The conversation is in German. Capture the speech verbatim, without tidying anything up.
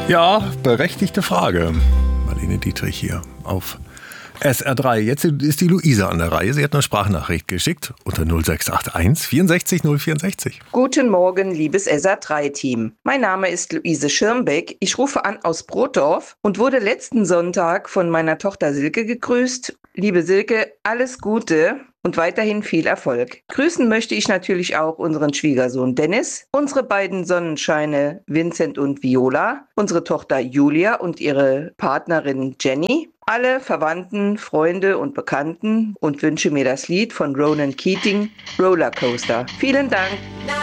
Ja, berechtigte Frage. Marlene Dietrich hier auf S R drei. Jetzt ist die Luisa an der Reihe. Sie hat eine Sprachnachricht geschickt unter null sechs acht eins vierundsechzig null vierundsechzig. Guten Morgen, liebes S R drei Team. Mein Name ist Luise Schirmbeck. Ich rufe an aus Brotdorf und wurde letzten Sonntag von meiner Tochter Silke gegrüßt. Liebe Silke, alles Gute und weiterhin viel Erfolg. Grüßen möchte ich natürlich auch unseren Schwiegersohn Dennis, unsere beiden Sonnenscheine Vincent und Viola, unsere Tochter Julia und ihre Partnerin Jenny, alle Verwandten, Freunde und Bekannten und wünsche mir das Lied von Ronan Keating, Rollercoaster. Vielen Dank.